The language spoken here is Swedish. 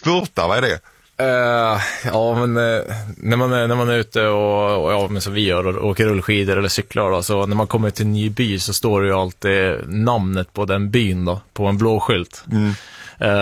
spurta, vad är det? Ja, men när man är ute och ja, men som vi gör och åker rullskidor eller cyklar då, så när man kommer till en ny by så står det ju alltid namnet på den byn då, på en blå skylt.